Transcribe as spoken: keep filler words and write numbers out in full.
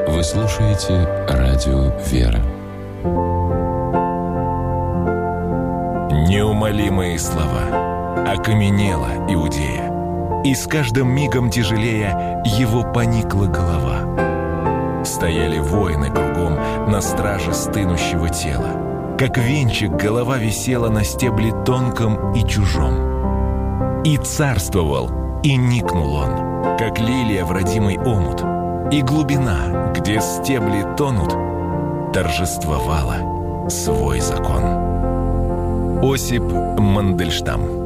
Вы слушаете радио «Вера». Неумолимые слова. Окаменела Иудея, и с каждым мигом тяжелея его поникла голова. Стояли воины кругом на страже стынущего тела. Как венчик голова висела на стебле тонком и чужом. И царствовал, и никнул он, как лилия в родимый омут. И глубина, где стебли тонут, торжествовала свой закон. Осип Мандельштам.